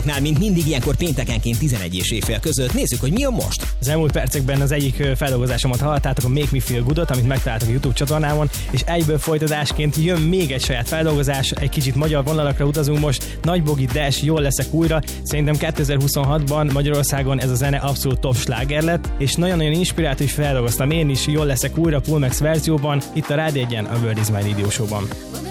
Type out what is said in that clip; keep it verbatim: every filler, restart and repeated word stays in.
Nál, mint mindig ilyenkor péntekenként tizenegy és éjfél között. Nézzük, hogy mi a most. Az elmúlt percekben az egyik feldolgozásomat hallottátok, a Make Me Feel Good-ot, amit megtaláltak a YouTube csatornámon, és egyből folytatásként jön még egy saját feldolgozás, egy kicsit magyar vonalakra utazunk most. Nagy Bogi Dash, Jól leszek újra. Szerintem kétezer-huszonhatban Magyarországon ez a zene abszolút top sláger lett, és nagyon-nagyon inspirált, hogy feldolgoztam én is, Jól leszek újra Pull Max verzióban, itt a Rádió egyen, a World Is My Radio Show-ban.